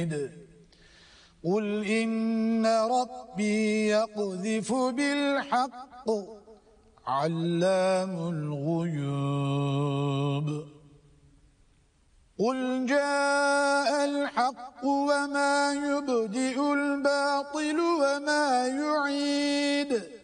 قل إن ربي يقذف بالحق علام الغيوب قل جاء الحق وما يبدئ الباطل وما يعيد